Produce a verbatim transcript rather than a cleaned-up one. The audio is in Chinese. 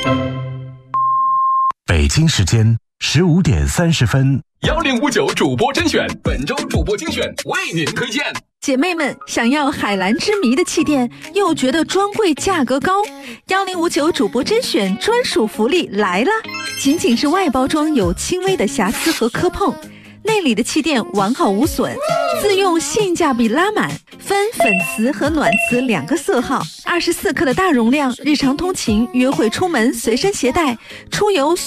北京时间十五点三十分， 幺零五九主播甄选，本周主播精选为您推荐。 姐妹们，想要海蓝之谜的气垫，又觉得专柜价格高，幺零五九主播甄选专属福利来了！仅仅是外包装有轻微的瑕疵和磕碰，内里的气垫完好无损，自用性价比拉满，分粉瓷和暖瓷两个色号，二十四克的大容量，日常通勤、约会、出门随身携带，出游。